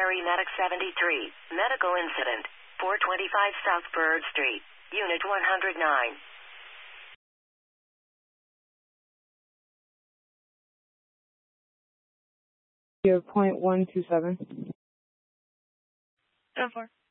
Military Medic 73, medical incident, 425 South Bird Street, Unit 109. You have .127. 10-4.